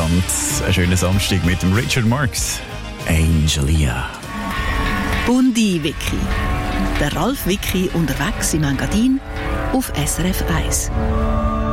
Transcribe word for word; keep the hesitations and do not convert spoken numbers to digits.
miteinander. Einen schönen Samstag mit dem Richard Marx. Angelia. Bundi Wiki. Der Ralf Wiki unterwegs im Engadin auf S R F eins.